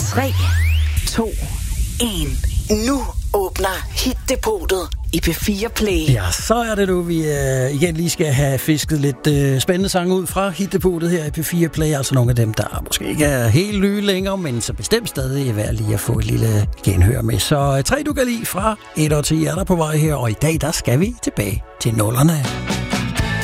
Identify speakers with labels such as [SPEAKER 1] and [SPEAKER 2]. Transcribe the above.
[SPEAKER 1] 3, 2, 1. Nu åbner Hit-depotet i P4 Play.
[SPEAKER 2] Ja, så er det nu, vi igen lige skal have fisket lidt spændende sange ud fra Hit-depotet her i P4 Play. Altså nogle af dem, der måske ikke er helt nye længere, men så bestemt stadig er værd lige at få et lille genhør med. Så 3 du kan lide fra 1 og 10 er der på vej her, og i dag der skal vi tilbage til nullerne.